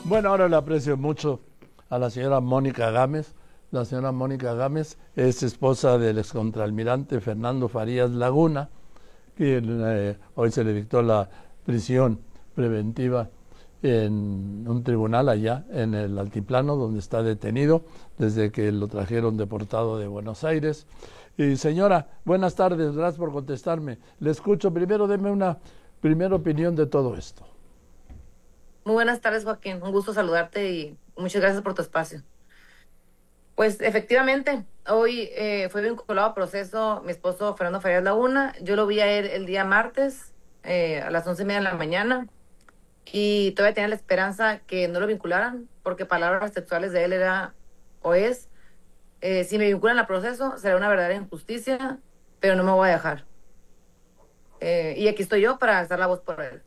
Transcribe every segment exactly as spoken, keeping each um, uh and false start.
Bueno, ahora le aprecio mucho a la señora Mónica Gámez. La señora Mónica Gámez es esposa del excontralmirante Fernando Farías Laguna, quien eh, hoy se le dictó la prisión preventiva en un tribunal allá en el Altiplano, donde está detenido desde que lo trajeron deportado de Buenos Aires. Y señora, buenas tardes, gracias por contestarme. Le escucho. Primero, deme una primera opinión de todo esto. Muy buenas tardes, Joaquín. Un gusto saludarte y muchas gracias por tu espacio. Pues efectivamente, hoy eh, fue vinculado a proceso mi esposo Fernando Farías Laguna. Yo lo vi a él el día martes eh, a las once y media de la mañana y todavía tenía la esperanza que no lo vincularan porque palabras sexuales de él era o es, eh, si me vinculan a proceso será una verdadera injusticia, pero no me voy a dejar. Eh, y aquí estoy yo para alzar la voz por él.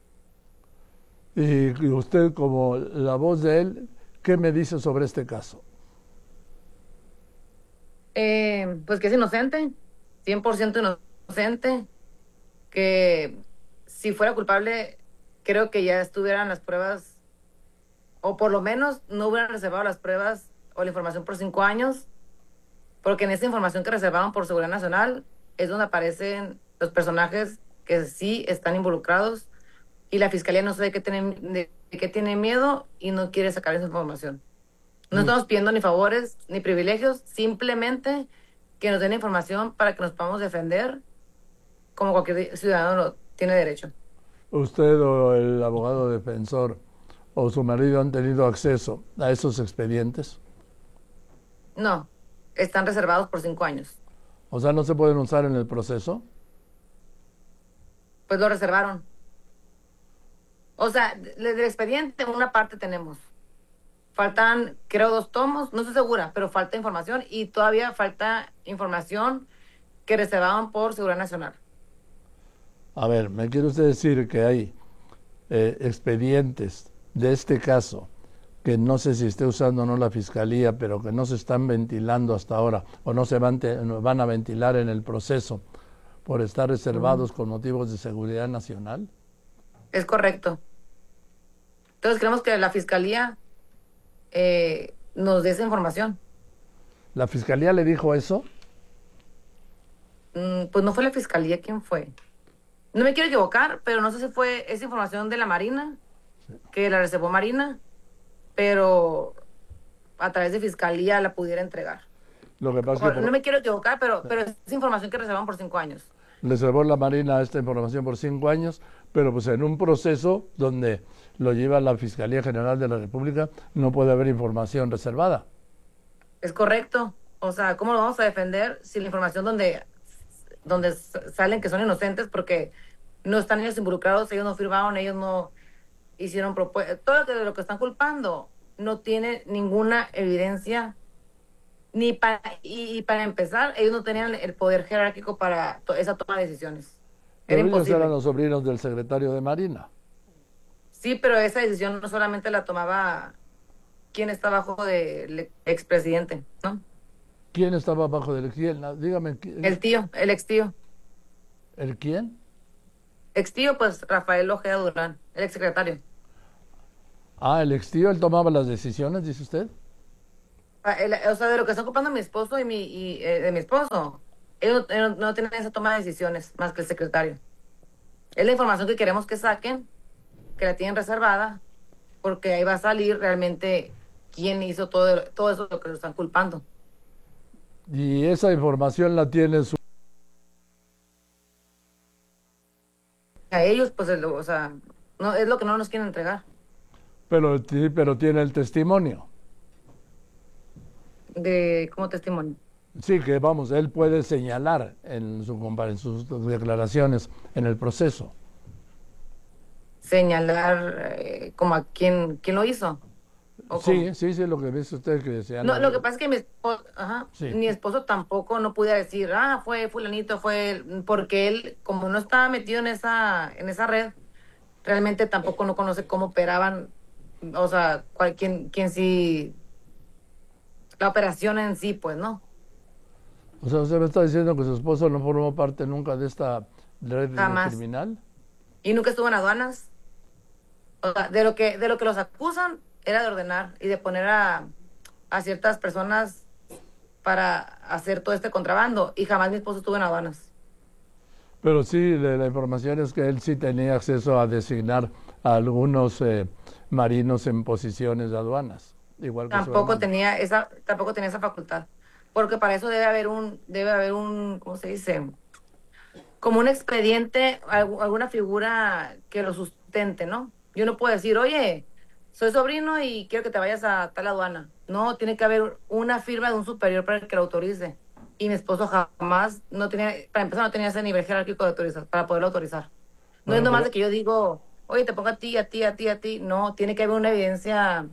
Y y usted, como la voz de él, ¿qué me dice sobre este caso? Eh, pues que es inocente, cien por ciento inocente, que si fuera culpable, creo que ya estuvieran las pruebas, o por lo menos no hubieran reservado las pruebas o la información por cinco años, porque en esa información que reservaban por seguridad nacional es donde aparecen los personajes que sí están involucrados y la fiscalía no sabe de qué tiene, de qué tiene miedo y no quiere sacar esa información. No Y estamos pidiendo ni favores ni privilegios, simplemente que nos den información para que nos podamos defender como cualquier ciudadano lo tiene derecho. usted o el abogado defensor o su marido han tenido acceso a esos expedientes. No, están reservados por cinco años. O sea, no se pueden usar en el proceso. Pues lo reservaron. O sea, de- del expediente una parte tenemos. Faltan, creo, dos tomos, no estoy segura, pero falta información y todavía falta información que reservaban por seguridad nacional. A ver, ¿me quiere usted decir que hay eh, expedientes de este caso que no sé si esté usando o no la fiscalía, pero que no se están ventilando hasta ahora o no se van, te- no van a ventilar en el proceso por estar Mm. reservados con motivos de seguridad nacional? Es correcto. Entonces creemos que la fiscalía eh, nos dé esa información. ¿La fiscalía le dijo eso? Mm, pues no fue la fiscalía quien fue. No me quiero equivocar, pero no sé si fue esa información de la Marina, que la reservó Marina, pero a través de fiscalía la pudiera entregar. Lo que pasa O- es que no por- me quiero equivocar, pero, pero es información que reservan por cinco años. reservó la Marina esta información por cinco años, pero pues en un proceso donde lo lleva la Fiscalía General de la República no puede haber información reservada. Es correcto. O sea, ¿cómo lo vamos a defender si la información donde, donde s- salen que son inocentes porque no están ellos involucrados, ellos no firmaron, ellos no hicieron propuestas, todo lo que, de lo que están culpando no tiene ninguna evidencia, ni para, y, y para empezar, ellos no tenían el poder jerárquico para to- esa toma de decisiones. Era Pero ellos eran imposible. los sobrinos del secretario de Marina. Sí, pero esa decisión no solamente la tomaba quien está bajo del expresidente, ¿no? ¿Quién estaba abajo del quién? Ah, dígame, ¿quién- El tío, el ex tío. ¿el quién? Ex tío, pues Rafael Ojeda Durán, el ex secretario. Ah, el ex tío, él tomaba las decisiones, dice usted. Ah, el- o sea, de lo que está ocupando mi esposo y mi, y, eh, de mi esposo, ellos, no ellos no tienen esa toma de decisiones más que el secretario. Es la información que queremos que saquen, que la tienen reservada, porque ahí va a salir realmente quién hizo todo, todo eso lo que lo están culpando. Y esa información la tiene su... A ellos, pues, el- o sea, no, es lo que no nos quieren entregar. Pero, sí, pero tiene el testimonio. De, como testimonio. Sí, que vamos, él puede señalar en, su, compa- en sus declaraciones en el proceso. Señalar eh, como a quién, quién lo hizo. ¿O cómo? Sí, sí, sí, lo que dice usted que No, señala. lo que pasa es que mi esposo, ajá, Sí, mi esposo tampoco no pudiera decir, ah, fue fulanito, fue él", porque él, como no estaba metido en esa, en esa red, realmente tampoco no conoce cómo operaban, o sea, cuál, quién, quién sí, la operación en sí, pues, ¿no? o sea, usted me está diciendo que su esposo no formó parte nunca de esta red Jamás. criminal. Y nunca estuvo en aduanas. O sea, de lo que, de lo que los acusan, era de ordenar y de poner a, a ciertas personas para hacer todo este contrabando, y jamás mi esposo estuvo en aduanas. Pero sí, la, la información es que él sí tenía acceso a designar a algunos eh, marinos en posiciones de aduanas, igual que su Tampoco hermano. tenía esa, tampoco tenía esa facultad, porque para eso debe haber un, debe haber un, ¿cómo se dice? Como un expediente, algu- alguna figura que lo sustente, ¿no? Yo no puedo decir, oye, soy sobrino y quiero que te vayas a tal aduana. No, tiene que haber una firma de un superior para que lo autorice. Y mi esposo jamás no tenía, para empezar, no tenía ese nivel jerárquico de autorizar, para poderlo autorizar. No es Bueno, nomás de pero que yo digo, oye, te pongo a ti, a ti, a ti, a ti. No, tiene que haber una evidencia.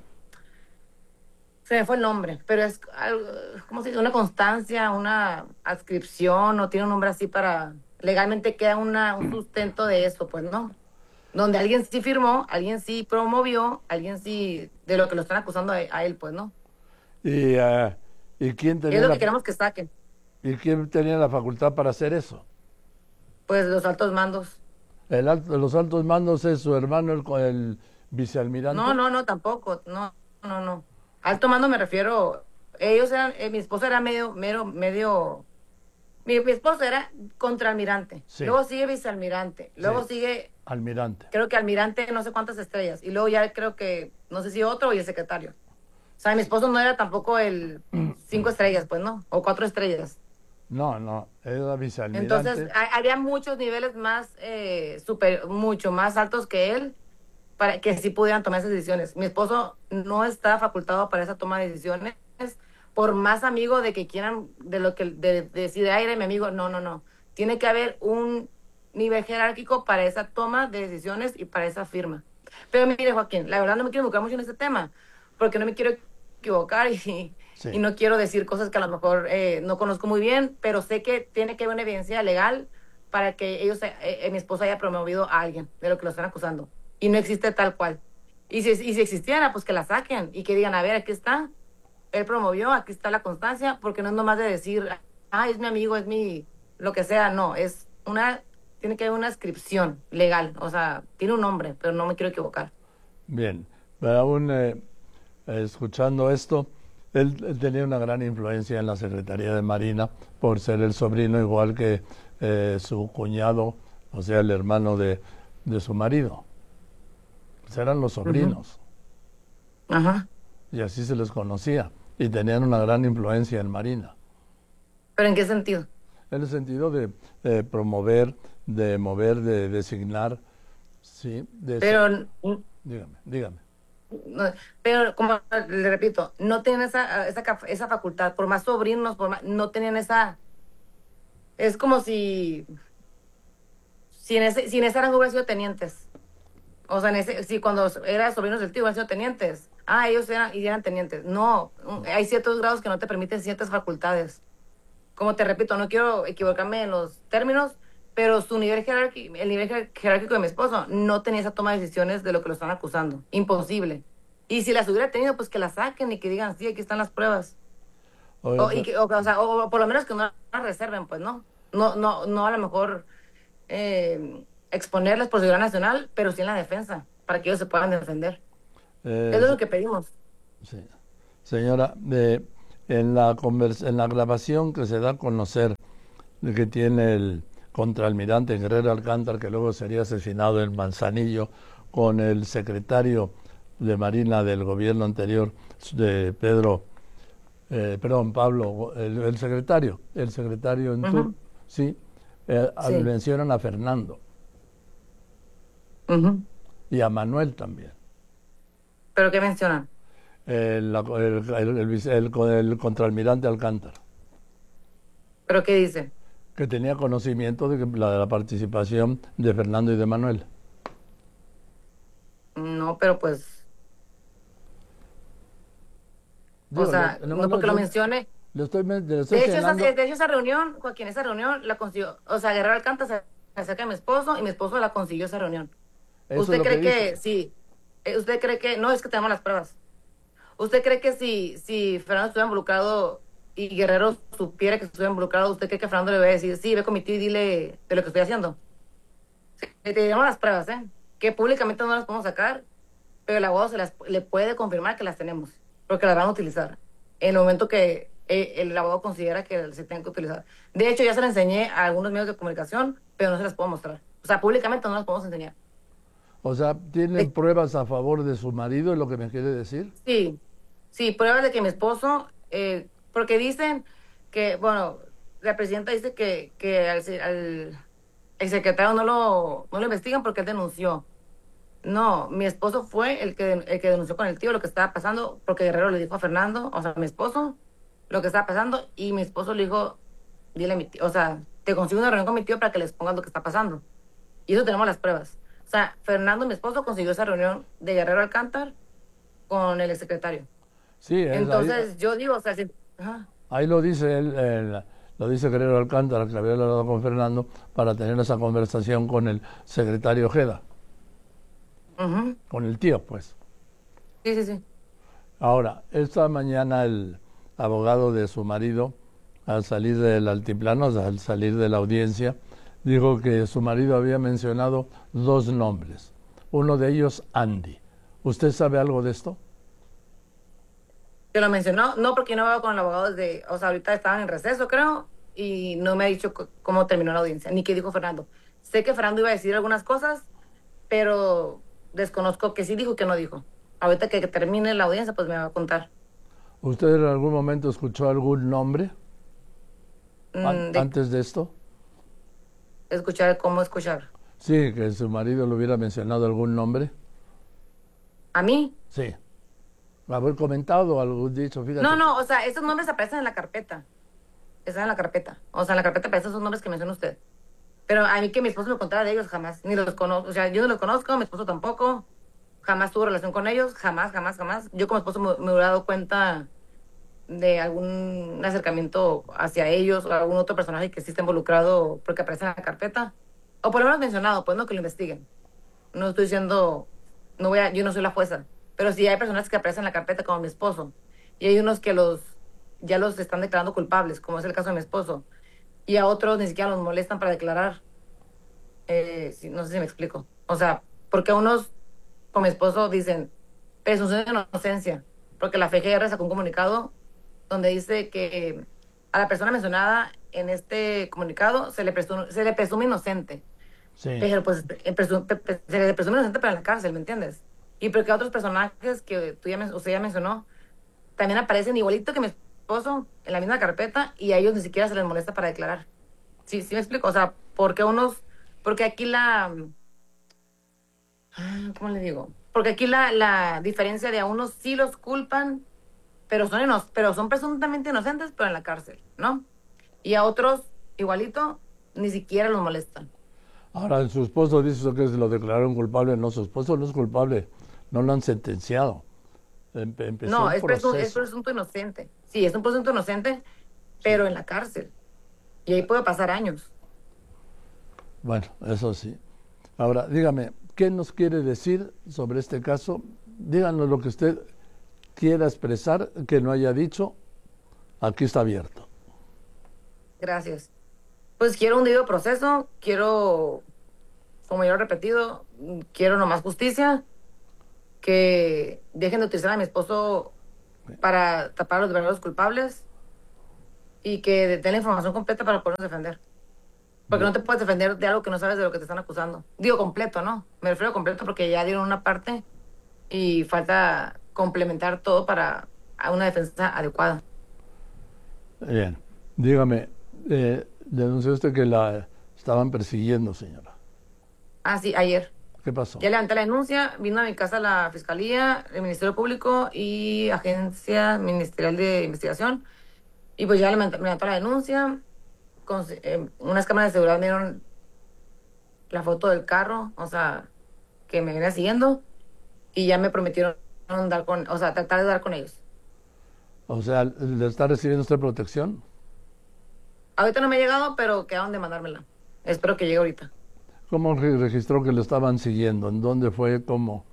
Se me fue el nombre, pero es algo, ¿cómo se dice? Una constancia, una adscripción, o tiene un nombre así para, legalmente queda una, un sustento de eso, pues, ¿no? Donde alguien sí firmó, alguien sí promovió, alguien sí, de lo que lo están acusando a, a él, pues, ¿no? ¿y, eh, ¿y quién Es tenía lo la que queremos que saquen, y quién tenía la facultad para hacer eso? pues, los altos mandos. El alto- los altos mandos es su hermano el, co- el No, vicealmirante. no, no, tampoco, no, no, no. Alto mando me refiero, ellos eran, eh, mi esposa era medio, mero, medio. Mi, mi esposo era contraalmirante, Sí, luego sigue vicealmirante, sí, luego sigue, almirante. creo que almirante no sé cuántas estrellas, y luego ya creo que, no sé si otro y el secretario. O sea, mi esposo no era tampoco el cinco estrellas, pues no, o cuatro estrellas. No, no, era Entonces, vicealmirante. ha- había muchos niveles más, eh, super, mucho más altos que él para que sí pudieran tomar esas decisiones. Mi esposo no está facultado para esa toma de decisiones, por más amigo de que quieran, de lo que de, de decir, ay, era mi amigo, no, no, no. Tiene que haber un nivel jerárquico para esa toma de decisiones y para esa firma. Pero mire, Joaquín, la verdad no me quiero educar mucho en este tema, porque no me quiero equivocar y, y Sí. no quiero decir cosas que a lo mejor eh, no conozco muy bien, pero sé que tiene que haber una evidencia legal para que ellos, eh, eh, mi esposa haya promovido a alguien de lo que lo están acusando. Y no existe tal cual. Y si, y si existiera, pues que la saquen y que digan, a ver, aquí está, él promovió, aquí está la constancia, porque no es nomás de decir, ah, es mi amigo, es mi, lo que sea, no, es una, tiene que haber una inscripción legal, o sea, tiene un nombre, pero no me quiero equivocar. Bien, pero aún eh, escuchando esto, él, él tenía una gran influencia en la Secretaría de Marina por ser el sobrino igual que eh, su cuñado, o sea, el hermano de, de su marido. Pues eran los Ujú. sobrinos Ajá. y así se les conocía y tenían una gran influencia en Marina, ¿Pero en qué sentido? en el sentido de, de promover, de mover, de designar, sí, de ese- Pero, mm, dígame, dígame. no, pero como le repito, no tienen esa, esa, cap- esa facultad, por más sobrinos, por más, no tenían esa, es como si, si en ese, si en ese rango hubieran sido tenientes. O sea, en ese, sí, cuando eran sobrinos del tío, han sido tenientes. Ah, ellos eran, y eran tenientes. No, un- hay ciertos grados que no te permiten ciertas facultades. Como te repito, no quiero equivocarme en los términos, pero su nivel jerárquico, el nivel jer- jerárquico de mi esposo no tenía esa toma de decisiones de lo que lo están acusando. Imposible. Y si las hubiera tenido, pues que las saquen y que digan, sí, aquí están las pruebas. Oiga, O, y pero- que, o, o sea, o, o por lo menos que no las reserven, pues, ¿no? No, no, no a lo mejor eh, exponerlas por seguridad nacional, pero sí en la defensa, para que ellos se puedan defender. eh, Es lo se- que pedimos. sí. Señora, de, en la convers- en la grabación que se da a conocer de que tiene el contraalmirante Guerrero Alcántara, que luego sería asesinado en Manzanillo, con el secretario de Marina del gobierno anterior, de Pedro, eh, perdón, Pablo, el, el secretario, el secretario en Ujú. turno, sí, eh, a- Sí. mencionan a Fernando Ujú. y a Manuel también. ¿Pero qué mencionan? El, la- el, el- el vice- el- el contraalmirante Alcántara, ¿Pero qué dice? que tenía conocimiento de que la, de la participación de Fernando y de Manuel. No, pero pues, o Digo, sea, le- no, no no, porque lo yo mencione. le estoy, me- le estoy De hecho, esa, de señalando. hecho, esa reunión, Joaquín, esa reunión la consiguió, o sea, Guerrero Alcántara se se acerca a mi esposo y mi esposo la consiguió esa reunión. Eso es ¿Usted lo que cree dice. que sí? Eh, ¿Usted cree que, no, es que tenemos las pruebas? ¿Usted cree que si, si Fernando estuviera involucrado y Guerrero supiera que estuviera involucrado, usted cree que Fernando le va a decir, sí, ve con mi tío y dile de lo que estoy haciendo? Te tenemos las pruebas, ¿eh? Que públicamente no las podemos sacar, pero el abogado se las, le puede confirmar que las tenemos, porque las van a utilizar en el momento que eh, el abogado considera que se tienen que utilizar. De hecho, ya se las enseñé a algunos medios de comunicación, pero no se las puedo mostrar. O sea, públicamente no las podemos enseñar. O sea, ¿tienen De- pruebas a favor de su marido, es lo que me quiere decir? sí, sí, pruebas de que mi esposo, eh, porque dicen que, bueno, la presidenta dice que, que al, se- al el secretario no lo, no lo investigan porque él denunció. No, mi esposo fue el que, el que denunció con el tío lo que estaba pasando, porque Guerrero le dijo a Fernando, o sea, a mi esposo, lo que estaba pasando, y mi esposo le dijo, dile a mi tío, o sea, te consigo una reunión con mi tío para que les pongan lo que está pasando. Y eso tenemos las pruebas. O sea, Fernando, mi esposo, consiguió esa reunión de Guerrero Alcántar con el secretario. Sí, es ahí, Entonces, yo digo, o sea, si- ajá, ahí lo dice él, el- lo dice Guerrero Alcántara, que había hablado con Fernando para tener esa conversación con el secretario Ojeda, ujú, con el tío, pues. sí, sí, sí. Ahora, esta mañana el abogado de su marido, al salir del altiplano, o sea, al salir de la audiencia, dijo que su marido había mencionado dos nombres. Uno de ellos, Andy. ¿Usted sabe algo de esto? Que lo mencionó, no, porque yo no veo con el abogado desde, o sea, ahorita estaban en receso, creo, y no me ha dicho c- cómo terminó la audiencia, ni qué dijo Fernando. Sé que Fernando iba a decir algunas cosas, pero desconozco que sí dijo y que no dijo. Ahorita que, que termine la audiencia, pues me va a contar. ¿Usted en algún momento escuchó algún nombre an- Mm, de antes de esto? escuchar, cómo escuchar. Sí, que su marido le hubiera mencionado algún nombre. ¿A mí? Sí. Haber comentado algún dicho, No, fíjate que... no, o sea, esos nombres aparecen en la carpeta. Están en la carpeta. O sea, en la carpeta aparecen esos nombres que menciona usted. Pero a mí que mi esposo me contara de ellos, jamás. Ni los conozco. O sea, yo no los conozco, mi esposo tampoco. Jamás tuvo relación con ellos, jamás, jamás, jamás. Yo como esposo me, me hubiera dado cuenta de algún acercamiento hacia ellos o algún otro personaje que sí está involucrado porque aparece en la carpeta. O por lo menos mencionado, pues no, que lo investiguen. No estoy diciendo, no voy a, yo no soy la jueza. Pero sí hay personas que aparecen en la carpeta como mi esposo. Y hay unos que los, ya los están declarando culpables, como es el caso de mi esposo. Y a otros ni siquiera los molestan para declarar. Eh, sí, no sé si me explico. O sea, porque unos, con mi esposo, dicen presunción de inocencia, porque la F G R sacó un comunicado donde dice que a la persona mencionada en este comunicado se le presume, se le presume inocente, Sí. pero pues eh, presu- pe- pe- se le presume inocente para la cárcel, ¿me entiendes? Y porque otros personajes que tú ya, men- usted ya mencionó también aparecen igualito que mi esposo en la misma carpeta y a ellos ni siquiera se les molesta para declarar. Sí, sí me explico. O sea, porque unos, porque aquí la, ah, ¿cómo le digo? Porque aquí la, la diferencia de a unos sí los culpan, pero son, ino- pero son presuntamente inocentes, pero en la cárcel, ¿no? Y a otros, igualito, ni siquiera los molestan. Ahora, su esposo dice que se lo declararon culpable. No, su esposo no es culpable. No lo han sentenciado. Empe- empezó No, un es, presu- es proceso. presunto inocente. Sí, es un presunto inocente, Sí. pero en la cárcel. Y ahí puede pasar años. Bueno, eso sí. Ahora, dígame, ¿qué nos quiere decir sobre este caso? Díganos lo que usted quiera expresar, que no haya dicho. Aquí está abierto. Gracias. Pues quiero un debido proceso, quiero, como ya lo he repetido, mm, quiero nomás justicia, que dejen de utilizar a mi esposo para tapar a los verdaderos culpables y que den la información completa para podernos defender. Porque no te puedes defender de algo que no sabes de lo que te están acusando. Digo completo, ¿no? Me refiero a completo porque ya dieron una parte y falta complementar todo para a una defensa adecuada. Bien. Dígame, eh, denunció usted que la estaban persiguiendo, señora. Ah, sí, ayer. ¿Qué pasó? Ya levanté la denuncia, vino a mi casa la Fiscalía, el Ministerio Público y Agencia Ministerial de Investigación. Y pues ya levantó, levantó la denuncia. Con, eh, unas cámaras de seguridad me dieron la foto del carro, o sea, que me venía siguiendo. Y ya me prometieron dar con, o sea, tratar de dar con ellos. O sea, ¿le está recibiendo usted protección? Ahorita no me ha llegado, pero quedaron de mandármela. Espero que llegue ahorita. ¿Cómo re- registró que lo estaban siguiendo? ¿En dónde fue? ¿Cómo?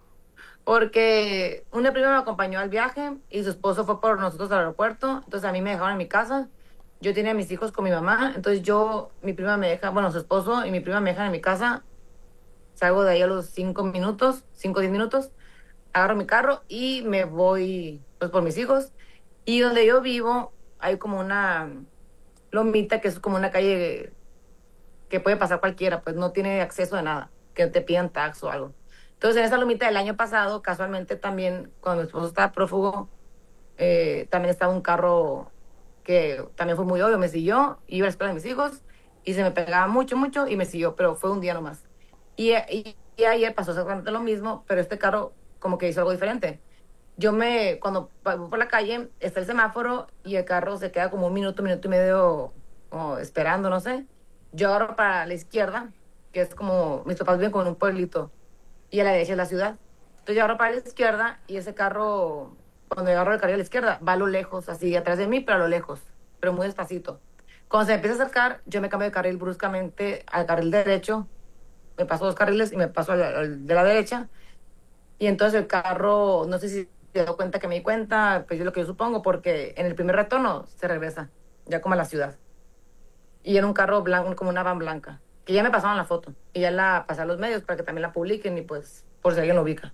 Porque una prima me acompañó al viaje y su esposo fue por nosotros al aeropuerto. Entonces a mí me dejaron en mi casa. Yo tenía a mis hijos con mi mamá. Entonces yo, mi prima me deja, bueno, su esposo y mi prima me dejan en mi casa. Salgo de ahí a los cinco minutos, cinco o diez minutos. agarro mi carro y me voy pues por mis hijos. Y donde yo vivo hay como una lomita que es como una calle que puede pasar cualquiera, pues no tiene acceso a nada, que te pidan tax o algo. Entonces en esa lomita del año pasado, casualmente también, cuando mi esposo estaba prófugo, eh, también estaba un carro que también fue muy obvio, me siguió, iba a la escuela de mis hijos y se me pegaba mucho, mucho y me siguió, pero fue un día nomás. Y, y, y ayer pasó exactamente lo mismo, pero este carro como que hizo algo diferente. Yo me, cuando voy por la calle, está el semáforo y el carro se queda como un minuto, minuto y medio como esperando, no sé. Yo agarro para la izquierda, que es como, mis papás viven como en un pueblito, y a la derecha es la ciudad. Entonces yo agarro para la izquierda y ese carro, cuando yo agarro el carril a la izquierda, va a lo lejos, así atrás de mí, pero a lo lejos, pero muy despacito. Cuando se me empieza a acercar, yo me cambio de carril bruscamente al carril derecho, me paso dos carriles y me paso al, al de la derecha, y entonces el carro, no sé si se dio cuenta que me di cuenta, pues yo lo que yo supongo, porque en el primer retorno se regresa, ya como a la ciudad. Y era un carro blanco, como una van blanca, que ya me pasaban la foto, y ya la pasé a los medios para que también la publiquen y pues, por si alguien lo ubica.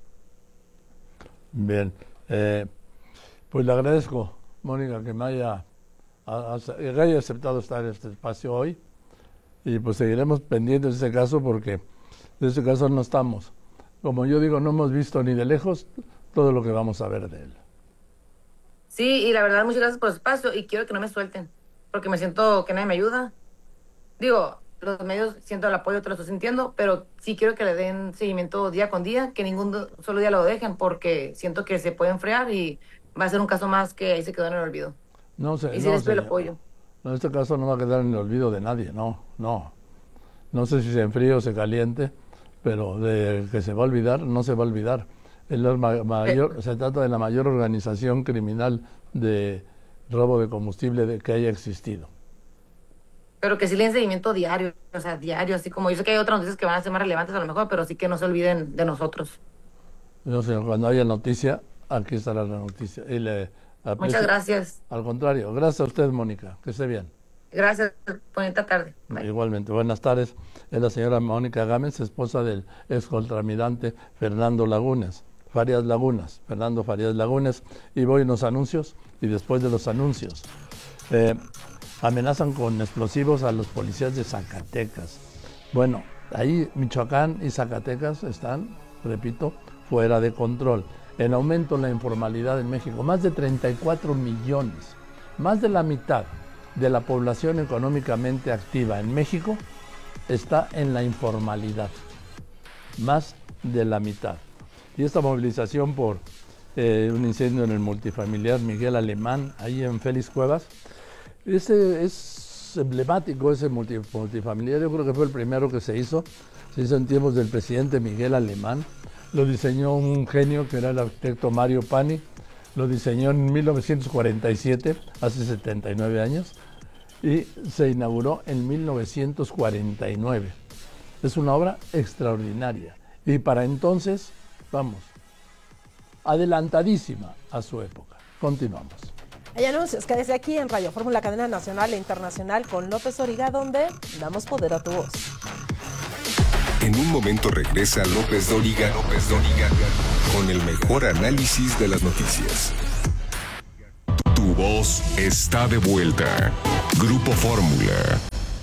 Bien, eh, pues le agradezco, Mónica, que me haya, a, a, que haya aceptado estar en este espacio hoy, y pues seguiremos pendientes de ese caso porque de ese caso no estamos. Como yo digo, no hemos visto ni de lejos todo lo que vamos a ver de él. Sí, y la verdad, muchas gracias por el espacio y quiero que no me suelten, porque me siento que nadie me ayuda. Digo, los medios siento el apoyo, te lo estoy sintiendo, pero sí quiero que le den seguimiento día con día, que ningún do- solo día lo dejen, porque siento que se puede enfriar y va a ser un caso más que ahí se quedó en el olvido. No sé, Y sí no les pido el sé. apoyo. No, en este caso no va a quedar en el olvido de nadie, no, no. No sé si se enfríe o se caliente, pero de que se va a olvidar, no se va a olvidar. Es la ma- mayor, se trata de la mayor organización criminal de robo de combustible de que haya existido. Pero que sí le den seguimiento diario, o sea, diario, así como yo sé que hay otras noticias que van a ser más relevantes a lo mejor, pero sí que no se olviden de nosotros. No sé, cuando haya noticia, aquí estará la noticia. Y le Muchas aprecio. gracias. Al contrario, gracias a usted, Mónica, que esté bien. Gracias. Bonita tarde. Bye. Igualmente, buenas tardes. Es la señora Mónica Gámez, esposa del ex contralmirante Fernando Lagunas, Farías Lagunas, Fernando Farías Lagunas. Y voy a unos anuncios y después de los anuncios. Eh, amenazan con explosivos a los policías de Zacatecas. Bueno, ahí Michoacán y Zacatecas están, repito, fuera de control. En aumento la informalidad en México, más de treinta y cuatro millones, más de la mitad de la población económicamente activa en México está en la informalidad, más de la mitad. Y esta movilización por eh, un incendio en el multifamiliar Miguel Alemán, ahí en Félix Cuevas, ese es emblemático, ese multi, multifamiliar, yo creo que fue el primero que se hizo, se hizo en tiempos del presidente Miguel Alemán, lo diseñó un genio que era el arquitecto Mario Pani, lo diseñó en mil novecientos cuarenta y siete, hace setenta y nueve años, y se inauguró en mil novecientos cuarenta y nueve. Es una obra extraordinaria y para entonces, vamos, adelantadísima a su época. Continuamos. Hay anuncios que desde aquí en Radio Fórmula, cadena nacional e internacional con López Dóriga, donde damos poder a tu voz. En un momento regresa López Dóriga, López Dóriga, con el mejor análisis de las noticias. Tu voz está de vuelta. Grupo Fórmula.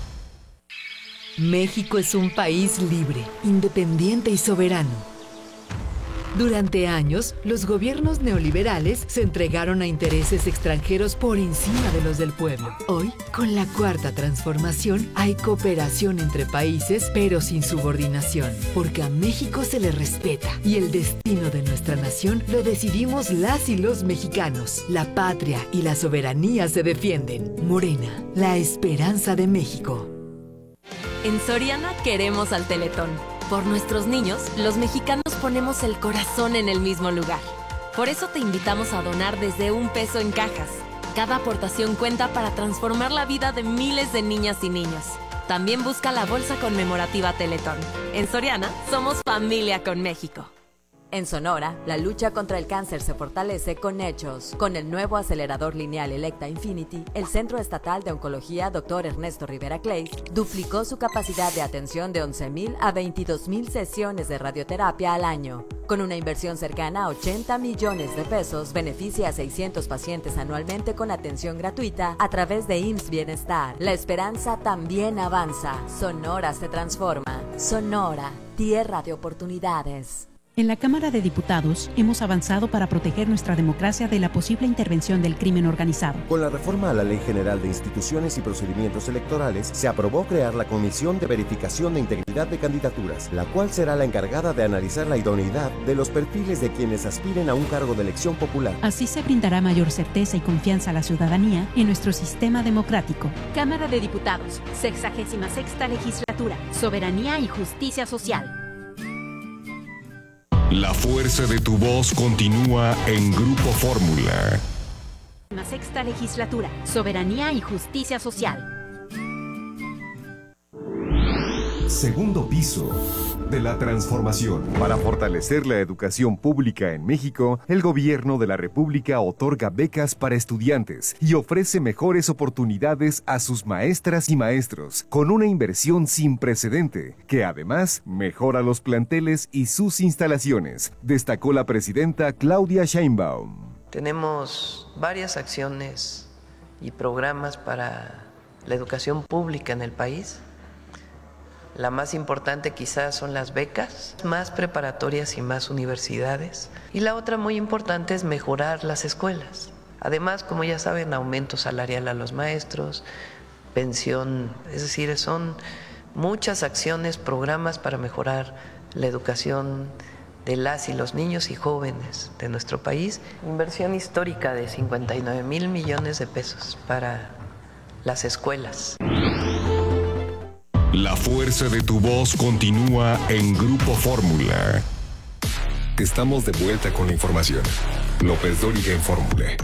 México es un país libre, independiente y soberano. Durante años, los gobiernos neoliberales se entregaron a intereses extranjeros por encima de los del pueblo. Hoy, con la cuarta transformación, hay cooperación entre países, pero sin subordinación, porque a México se le respeta y el destino de nuestra nación lo decidimos las y los mexicanos. La patria y la soberanía se defienden. Morena, la esperanza de México. En Soriana queremos al Teletón. Por nuestros niños, los mexicanos ponemos el corazón en el mismo lugar. Por eso te invitamos a donar desde un peso en cajas. Cada aportación cuenta para transformar la vida de miles de niñas y niños. También busca la bolsa conmemorativa Teletón. En Soriana, somos familia con México. En Sonora, la lucha contra el cáncer se fortalece con hechos. Con el nuevo acelerador lineal Electa Infinity, el Centro Estatal de Oncología doctor Ernesto Rivera Clays duplicó su capacidad de atención de once mil a veintidós mil sesiones de radioterapia al año. Con una inversión cercana a ochenta millones de pesos, beneficia a seiscientos pacientes anualmente con atención gratuita a través de I M S S Bienestar. La esperanza también avanza. Sonora se transforma. Sonora, tierra de oportunidades. En la Cámara de Diputados hemos avanzado para proteger nuestra democracia de la posible intervención del crimen organizado. Con la reforma a la Ley General de Instituciones y Procedimientos Electorales, se aprobó crear la Comisión de Verificación de Integridad de Candidaturas, la cual será la encargada de analizar la idoneidad de los perfiles de quienes aspiren a un cargo de elección popular. Así se brindará mayor certeza y confianza a la ciudadanía en nuestro sistema democrático. Cámara de Diputados, sexagésima sexta Legislatura, Soberanía y Justicia Social. La fuerza de tu voz continúa en Grupo Fórmula. Sexta Legislatura, Soberanía y Justicia Social. Segundo piso de la transformación. Para fortalecer la educación pública en México, el gobierno de la República otorga becas para estudiantes y ofrece mejores oportunidades a sus maestras y maestros, con una inversión sin precedente, que además mejora los planteles y sus instalaciones, destacó la presidenta Claudia Sheinbaum. Tenemos varias acciones y programas para la educación pública en el país. La más importante quizás son las becas, más preparatorias y más universidades. Y la otra muy importante es mejorar las escuelas. Además, como ya saben, aumento salarial a los maestros, pensión, es decir, son muchas acciones, programas para mejorar la educación de las y los niños y jóvenes de nuestro país. Inversión histórica de cincuenta y nueve mil millones de pesos para las escuelas. La fuerza de tu voz continúa en Grupo Fórmula. Estamos de vuelta con la información. López Dóriga en Fórmula.